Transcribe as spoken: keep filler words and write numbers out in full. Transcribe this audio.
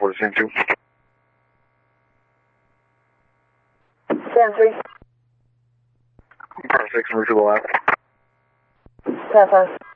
four to two. Stand three. Six, move to the left. Stand five.